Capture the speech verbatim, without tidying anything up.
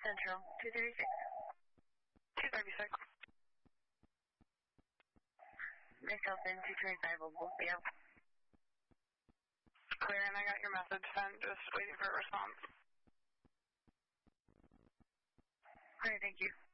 Central, two thirty-six. two thirty-six. Myself and two twenty-five will both be out. Clear, and I got your message sent. Just waiting for a response. All right, thank you.